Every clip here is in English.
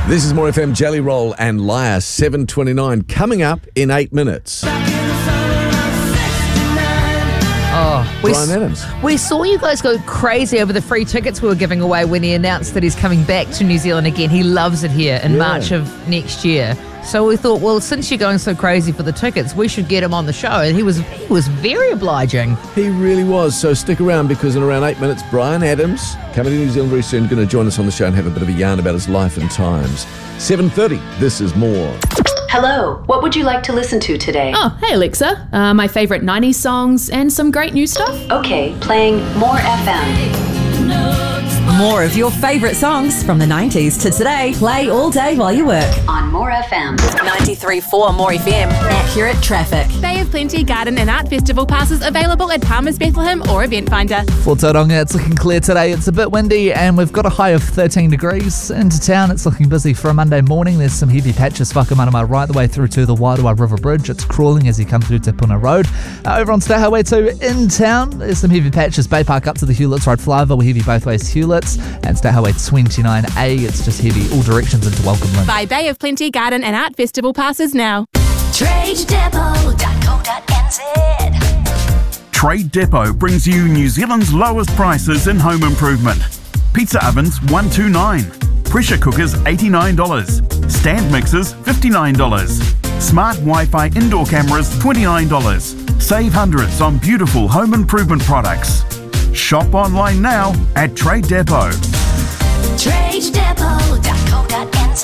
This is More FM, Jelly Roll and Liar, 7:29, coming up in 8 minutes. Bryan Adams. We saw you guys go crazy over the free tickets we were giving away when he announced that he's coming back to New Zealand again. He loves it here in March of next year. So we thought, well, since you're going so crazy for the tickets, we should get him on the show. And he was very obliging. He really was. So stick around, because in around 8 minutes, Bryan Adams, coming to New Zealand very soon, going to join us on the show and have a bit of a yarn about his life and times. 7:30, this is More. Hello, what would you like to listen to today? Oh, hey Alexa. My favourite 90s songs and some great new stuff. Okay, playing More FM. More of your favourite songs from the 90s to today. Play all day while you work. On More FM. 93.4 More FM. Accurate traffic. Bay of Plenty Garden and Art Festival passes available at Palmer's Bethlehem or Event Finder. For Tauranga, it's looking clear today. It's a bit windy and we've got a high of 13 degrees. Into town, it's looking busy for a Monday morning. There's some heavy patches whakamarama right the way through to the Wairoa River Bridge. It's crawling as you come through Te Puna Road. Over on State Highway 2 in town, there's some heavy patches. Bay Park up to the Hewletts Road flyover. We're heavy both ways Hewletts. And State Highway 29A, it's just heavy all directions into Welcome Lynn. Buy Bay of Plenty Garden and Art Festival passes now. TradeDepot.co.nz. Trade Depot brings you New Zealand's lowest prices in home improvement. Pizza ovens $129, pressure cookers $89, stand mixers $59, smart Wi-Fi indoor cameras $29. Save hundreds on beautiful home improvement products. Shop online now at Trade Depot. TradeDepot.co.nz.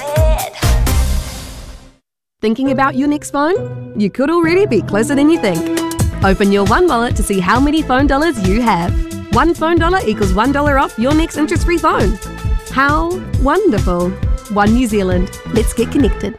Thinking about your next phone? You could already be closer than you think. Open your One Wallet to see how many phone dollars you have. One phone dollar equals $1 off your next interest-free phone. How wonderful. One New Zealand. Let's get connected.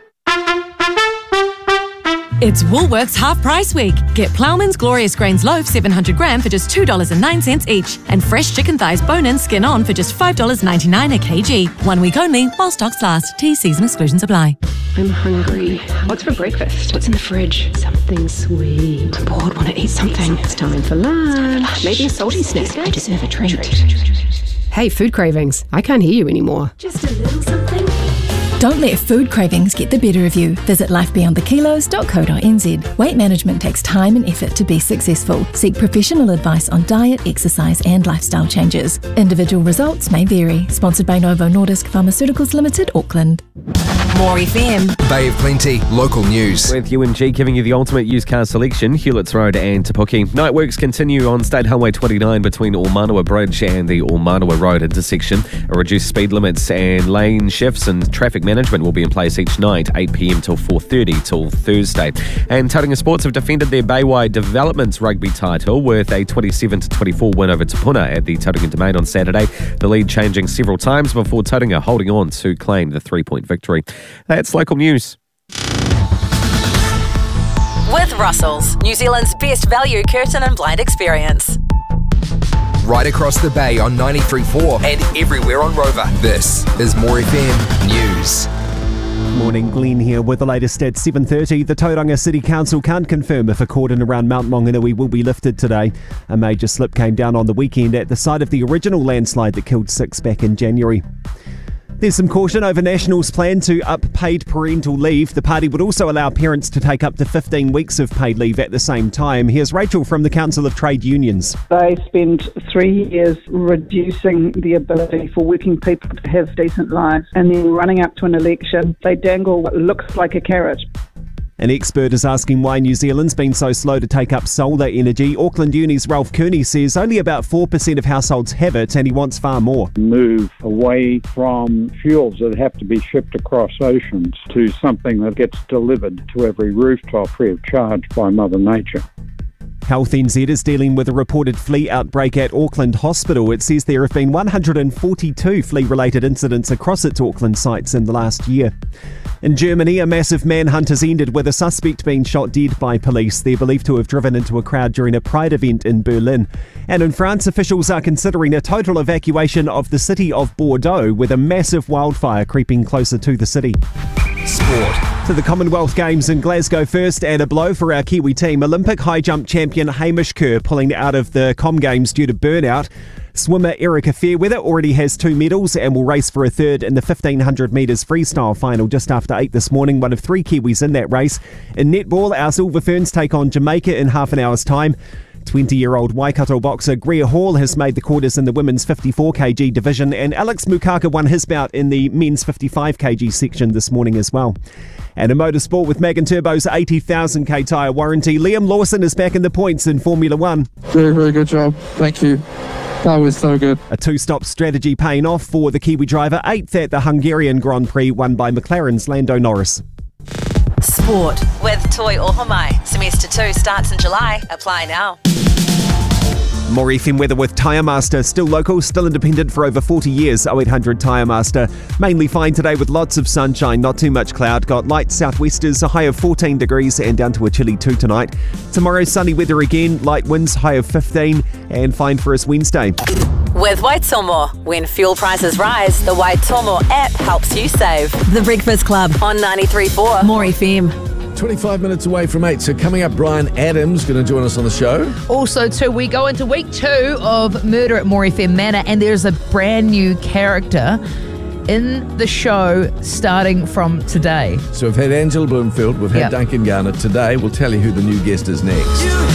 It's Woolworths Half Price Week. Get Ploughman's Glorious Grains Loaf 700 gram for just $2.09 each. And fresh chicken thighs bone-in skin on for just $5.99 a kg. 1 week only while stocks last. T/Cs and exclusions apply. I'm hungry. What's for breakfast? What's in the fridge? Something sweet. I'm bored, want to eat something. It's time for lunch. Maybe a salty snack. I deserve a treat. Hey, food cravings. I can't hear you anymore. Just a little something. Don't let food cravings get the better of you. Visit lifebeyondthekilos.co.nz. Weight management takes time and effort to be successful. Seek professional advice on diet, exercise and lifestyle changes. Individual results may vary. Sponsored by Novo Nordisk Pharmaceuticals Limited, Auckland. More FM. Bay of Plenty, local news. With UNG giving you the ultimate used car selection, Hewletts Road and Te Puke. Night works continue on State Highway 29 between Ormanawa Bridge and the Ormanawa Road intersection. Reduced speed limits and lane shifts and traffic management will be in place each night, 8 p.m. till 4:30 till Thursday. And Tauranga Sports have defended their Baywide Developments rugby title with a 27-24 win over Te Puna at the Tauranga Domain on Saturday. The lead changing several times before Tauranga holding on to claim the 3-point victory. That's local news. With Russell's, New Zealand's best value curtain and blind experience. Right across the bay on 93.4 and everywhere on Rover. This is More FM News. Morning, Glenn here with the latest at 7:30. The Tauranga City Council can't confirm if a cordon around Mount Maunganui will be lifted today. A major slip came down on the weekend at the site of the original landslide that killed 6 back in January. There's some caution over National's plan to up paid parental leave. The party would also allow parents to take up to 15 weeks of paid leave at the same time. Here's Rachel from the Council of Trade Unions. They spend 3 years reducing the ability for working people to have decent lives, and then running up to an election, they dangle what looks like a carrot. An expert is asking why New Zealand's been so slow to take up solar energy. Auckland Uni's Ralph Kearney says only about 4% of households have it, and he wants far more. Move away from fuels that have to be shipped across oceans to something that gets delivered to every rooftop free of charge by Mother Nature. Health NZ is dealing with a reported flea outbreak at Auckland Hospital. It says there have been 142 flea-related incidents across its Auckland sites in the last year. In Germany, a massive manhunt has ended with a suspect being shot dead by police. They're believed to have driven into a crowd during a Pride event in Berlin. And in France, officials are considering a total evacuation of the city of Bordeaux, with a massive wildfire creeping closer to the city. Sport. To the Commonwealth Games in Glasgow first, and a blow for our Kiwi team. Olympic high jump champion Hamish Kerr pulling out of the Com Games due to burnout. Swimmer Erica Fairweather already has 2 medals and will race for a third in the 1500 metres freestyle final just after 8 this morning, one of 3 Kiwis in that race. In netball, our Silver Ferns take on Jamaica in half an hour's time. 20-year-old Waikato boxer Greer Hall has made the quarters in the women's 54kg division, and Alex Mukaka won his bout in the men's 55kg section this morning as well. And in motorsport, with Magan Turbo's 80,000k tyre warranty, Liam Lawson is back in the points in Formula 1. Very, very good job. Thank you. That was so good. A 2-stop strategy paying off for the Kiwi driver, 8th at the Hungarian Grand Prix, won by McLaren's Lando Norris. Sport with Toi Ohomai. Semester 2 starts in July. Apply now. More FM weather with Tyre Master. Still local, still independent for over 40 years. 0800 Tyre Master. Mainly fine today with lots of sunshine, not too much cloud. Got light southwesters, a high of 14 degrees and down to a chilly 2 tonight. Tomorrow, sunny weather again, light winds, high of 15 and fine for us Wednesday. With Waitomo, when fuel prices rise, the Waitomo app helps you save. The Breakfast Club On 93.4 More FM. 25 minutes away from 8. So coming up, Brian Adams going to join us on the show. Also, too, we go into week 2 of Murder at More FM Manor, and there's a brand new character in the show starting from today. So we've had Angela Bloomfield, we've had Yep. Duncan Garner. Today we'll tell you who the new guest is next.